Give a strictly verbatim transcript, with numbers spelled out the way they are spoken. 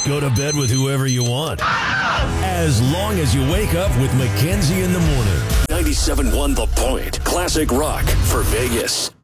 go to bed with whoever you want. As long as you wake up with Mackenzie in the morning. ninety-seven point one The Point. Classic rock for Vegas.